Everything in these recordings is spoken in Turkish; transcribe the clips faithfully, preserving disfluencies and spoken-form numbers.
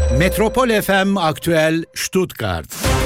Metropol F M Aktüel Stuttgart.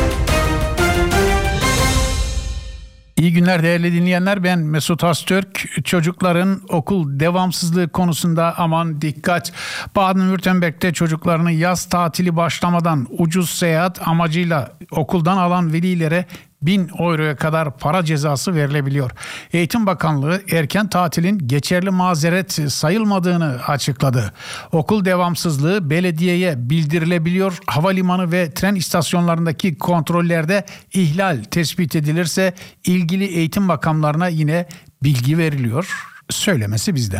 İyi günler değerli dinleyenler, ben Mesut Astürk. Çocukların okul devamsızlığı konusunda aman dikkat. Baden-Württemberg'te çocuklarını yaz tatili başlamadan ucuz seyahat amacıyla okuldan alan velilere bin euroya kadar para cezası verilebiliyor. Eğitim Bakanlığı erken tatilin geçerli mazeret sayılmadığını açıkladı. Okul devamsızlığı belediyeye bildirilebiliyor. Havalimanı ve tren istasyonlarındaki kontrollerde ihlal tespit edilirse ilgili eğitim bakanlarına yine bilgi veriliyor. Söylemesi bizden.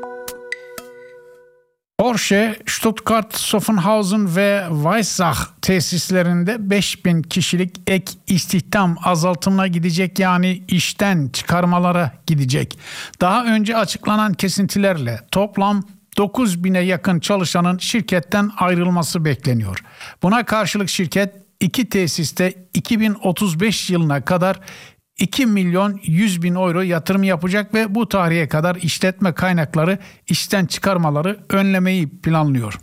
Porsche, Stuttgart, Soffenhausen ve Weissach tesislerinde beş bin kişilik ek istihdam azaltımına gidecek, yani işten çıkarmalara gidecek. Daha önce açıklanan kesintilerle toplam dokuz bine yakın çalışanın şirketten ayrılması bekleniyor. Buna karşılık şirket iki tesiste iki bin otuz beş yılına kadar iki milyon yüz bin euro yatırım yapacak ve bu tarihe kadar işletme kaynakları işten çıkarmaları önlemeyi planlıyor.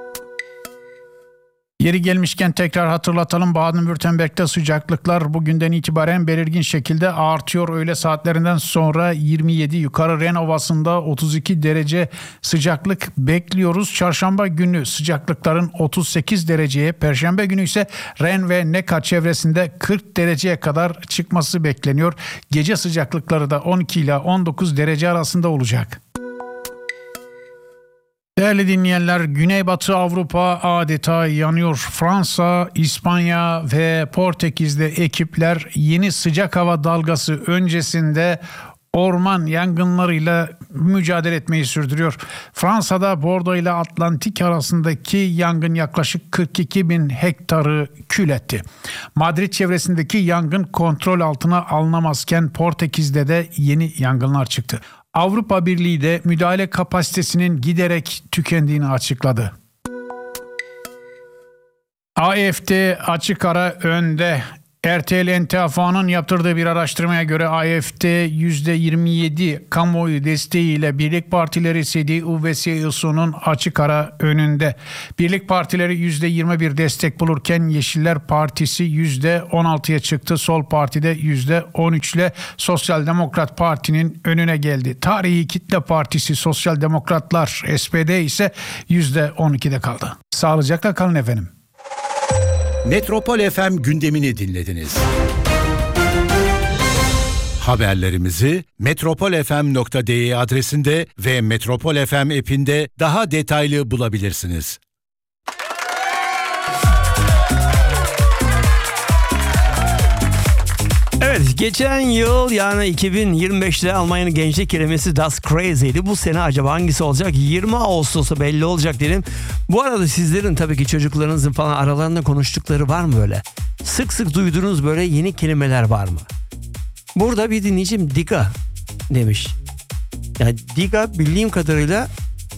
Yeri gelmişken tekrar hatırlatalım. Baden-Württemberg'te sıcaklıklar bugünden itibaren belirgin şekilde artıyor. Öğle saatlerinden sonra yirmi yedi, yukarı Ren Ovası'nda otuz iki derece sıcaklık bekliyoruz. Çarşamba günü sıcaklıkların otuz sekiz dereceye, Perşembe günü ise Ren ve Neckar çevresinde kırk dereceye kadar çıkması bekleniyor. Gece sıcaklıkları da on iki ile on dokuz derece arasında olacak. Değerli dinleyenler, Güneybatı Avrupa adeta yanıyor. Fransa, İspanya ve Portekiz'de ekipler yeni sıcak hava dalgası öncesinde orman yangınlarıyla mücadele etmeyi sürdürüyor. Fransa'da Bordeaux ile Atlantik arasındaki yangın yaklaşık kırk iki bin hektarı kül etti. Madrid çevresindeki yangın kontrol altına alınamazken Portekiz'de de yeni yangınlar çıktı. Avrupa Birliği de müdahale kapasitesinin giderek tükendiğini açıkladı. A F D açık ara önde. R T L N T A F'nın yaptırdığı bir araştırmaya göre A F D yüzde yirmi yedi kamuoyu desteğiyle Birlik Partileri C D U ve C S U'nun açık ara önünde. Birlik Partileri yüzde yirmi bir destek bulurken Yeşiller Partisi yüzde on altıya çıktı. Sol Parti'de yüzde on üç ile Sosyal Demokrat Parti'nin önüne geldi. Tarihi Kitle Partisi Sosyal Demokratlar S P D ise yüzde on ikide kaldı. Sağlıcakla kalın efendim. Metropol F M gündemini dinlediniz. Haberlerimizi metropol f m nokta d e adresinde ve Metropol F M app'inde daha detaylı bulabilirsiniz. Evet, geçen yıl yani iki bin yirmi beşte Almanya'nın gençlik kelimesi Das Crazy'di. Bu sene acaba hangisi olacak? yirmi Ağustos'ta belli olacak dedim. Bu arada sizlerin tabii ki çocuklarınızın falan aralarında konuştukları var mı böyle? Sık sık duyduğunuz böyle yeni kelimeler var mı? Burada bir dinleyicim Diga demiş. Yani Diga bildiğim kadarıyla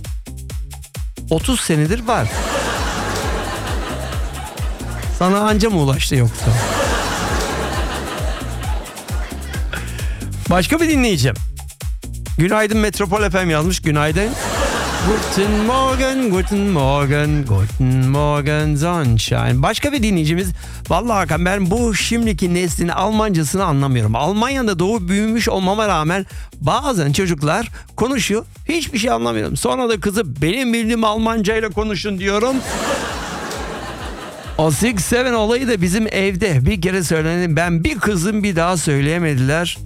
otuz senedir var. Sana anca mı ulaştı yoksa? Başka bir dinleyicim. Günaydın Metropol F M yazmış. Günaydın. Guten Morgen, guten Morgen, guten Morgen Sonnenschein. Başka bir dinleyicimiz. Vallahi Hakan, ben bu şimdiki neslin Almancasını anlamıyorum. Almanya'da doğup büyümüş olmama rağmen bazen çocuklar konuşuyor. Hiçbir şey anlamıyorum. Sonra da kızı benim bildiğim Almancayla konuşun diyorum. O altı yedi olayı da bizim evde bir kere söyledim. Ben bir kızım bir daha söyleyemediler.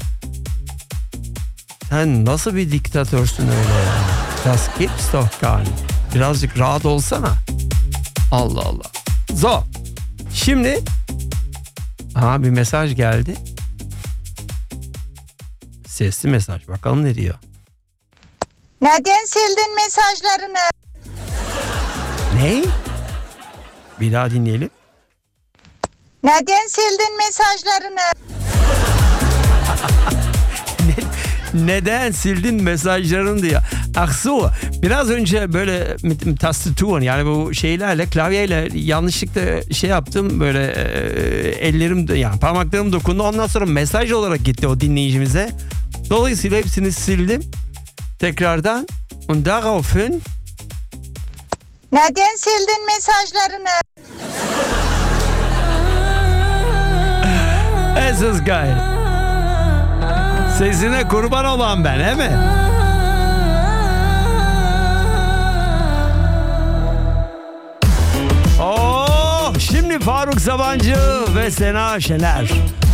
Sen nasıl bir diktatörsün öyle ya? Das gibt's doch gar nicht. Birazcık rahat olsana. Allah Allah. So. Şimdi aha bir mesaj geldi. Sesli mesaj. Bakalım ne diyor? Neden sildin mesajlarını? Ne? Bir daha dinleyelim. Neden sildin mesajlarını? Neden sildin mesajlarını diyor. Aksu, biraz önce böyle tastaturun yani bu şeylerle, klavyeyle yanlışlıkla şey yaptım, böyle e, ellerim yani parmaklarım dokundu, ondan sonra mesaj olarak gitti o dinleyicimize. Dolayısıyla hepsini sildim tekrardan. Und daraufhin Neden sildin mesajlarını? Esas gayet. Sesine kurban olan ben, he mi? Oh, şimdi Faruk Sabancı ve Sena Şener.